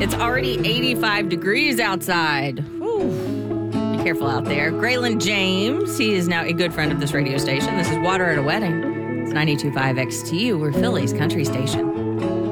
It's already 85 degrees outside. Whew. Be careful out there. Graylin James, he is now a good friend of this radio station. This is Water at a Wedding. It's 92.5 XTU. We're Philly's country station.